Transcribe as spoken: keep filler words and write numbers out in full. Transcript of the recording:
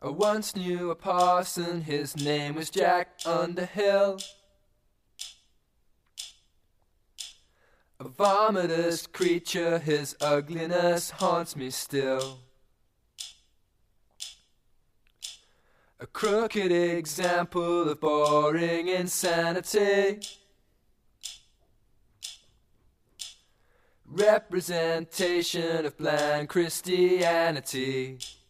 I once knew a parson, his name was Jack Underhill. A vomitous creature, his ugliness haunts me still. A crooked example of boring insanity. Representation of bland Christianity.